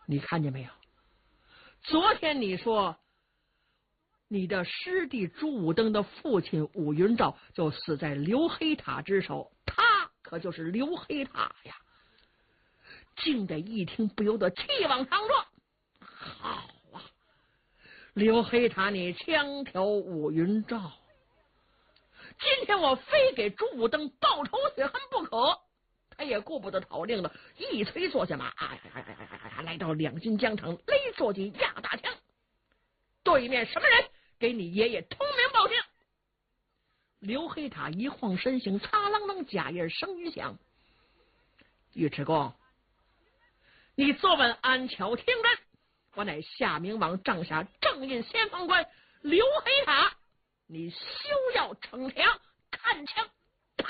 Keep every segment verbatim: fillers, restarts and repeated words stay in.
你看见没有？昨天你说你的师弟朱武登的父亲武云照就死在刘黑塔之手，他可就是刘黑塔呀！敬得一听不由得气往上撞。好啊，刘黑塔你枪挑武云照，今天我非给朱武登报仇雪恨不可。他也顾不得讨令了，一催坐下马，哎呀呀呀呀呀，来到两军疆场，勒坐起压大枪。对面什么人？给你爷爷通名报姓。刘黑塔一晃身形，擦啷啷，甲印声一响。尉迟恭，你坐稳安桥听真，我乃夏明王帐下正印先锋官刘黑塔，你休要逞强，看枪！啪！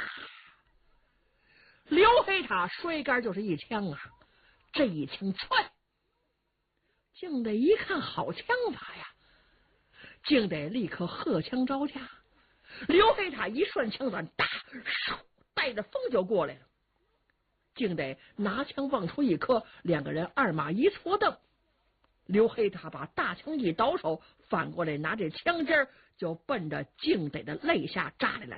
刘黑塔摔杆就是一枪啊！这一枪踹，敬得一看好枪法呀，敬得立刻喝枪招架。刘黑塔一顺枪转，哒，嗖，带着风就过来了。敬得拿枪往出一磕，两个人二马一错蹬。刘黑塔把大枪一倒手，反过来拿这枪尖就奔着敬得的肋下扎来了。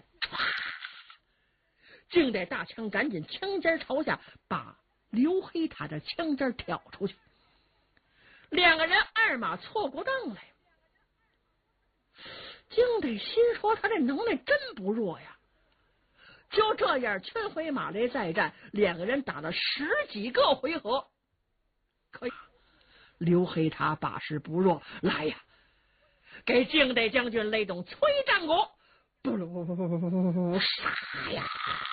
敬得大枪赶紧枪尖朝下，把刘黑塔的枪尖挑出去。两个人二马错过蹬来。敬得心说他这能耐真不弱呀。就这样圈回马来再战，两个人打了十几个回合。可以，刘黑塔把式不弱，来呀，给敬得将军勒动催战鼓，不噜杀呀！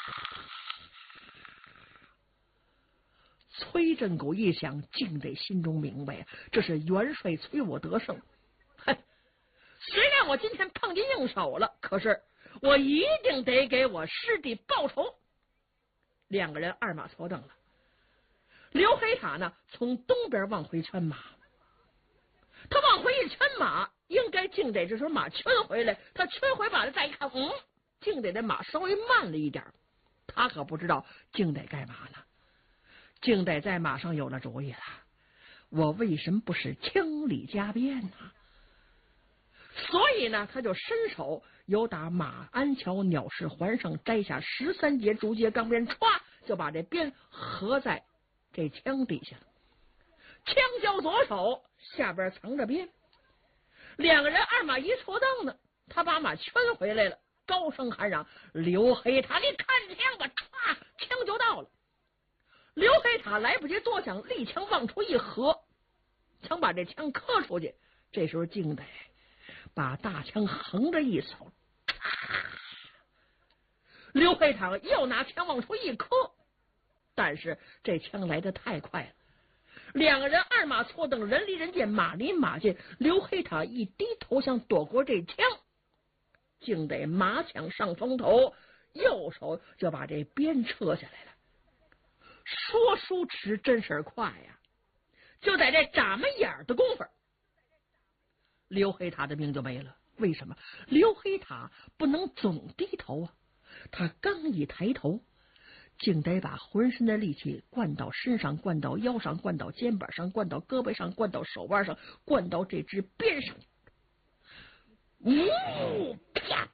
催阵鼓一响，敬得心中明白，这是元帅催我得胜。哼，虽然我今天碰见硬手了，可是我一定得给我师弟报仇。两个人二马错蹬了。刘黑塔呢，从东边往回圈马，他往回一圈马，应该敬得这时候马圈回来，他圈回马来再一看，嗯，敬得的马稍微慢了一点，他可不知道敬得干嘛呢。敬得在马上有了主意了，我为什么不使枪里加鞭呢？所以呢，他就伸手由打马鞍桥鸟式环上摘下十三节竹节钢鞭，歘就把这鞭合在这枪底下了。枪交左手，下边藏着鞭。两个人二马一错蹬呢，他把马圈回来了，高声喊嚷：“刘黑塔，你看枪吧！”歘，枪就到了。刘黑塔来不及多想，立枪往出一合，想把这枪磕出去。这时候敬得把大枪横着一扫，刘黑塔又拿枪往出一磕，但是这枪来得太快了，两个人二马错蹬，人离人近，马离马近。刘黑塔一低头想躲过这枪，敬得马抢上风头，右手就把这鞭撤下来了。说书迟，真是快呀！就在这眨巴眼的功夫，刘黑塔的命就没了。为什么？刘黑塔不能总低头啊！他刚一抬头，竟得把浑身的力气灌到身上，灌到腰上，灌到肩膀上，灌到胳膊上，灌到手腕上，灌到这只鞭上。呜、啪！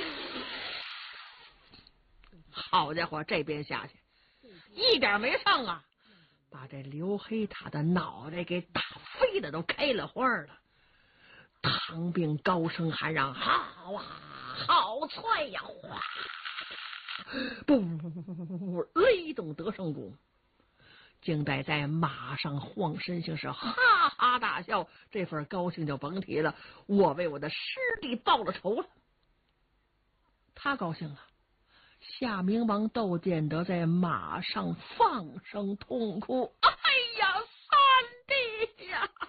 好家伙，这鞭下去一点没上啊，把这刘黑塔的脑袋给打飞的都开了花了。唐兵高声喊嚷：“好啊，好踹呀！”哗，不，雷动得胜鼓。敬得在马上晃身形，是哈哈大笑，这份高兴就甭提了。我为我的师弟报了仇了。他高兴了。夏明王窦建德在马上放声痛哭：“哎呀，三弟呀！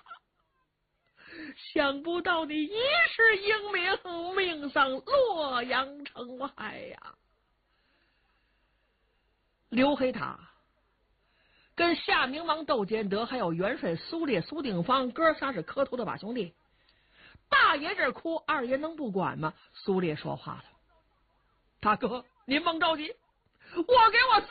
想不到你一世英名，命丧洛阳城外呀！”刘黑塔跟夏明王窦建德还有元帅苏烈、苏定方哥仨是磕头的把兄弟。大爷这哭，二爷能不管吗？苏烈说话了：“大哥，您甭着急，我给我